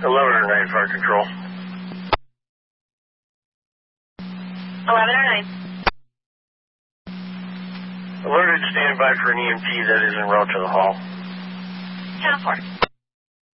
11 or 9 fire control. 11 or 9. Alerted, stand by for an EMT that is en route to the hall. 10-4.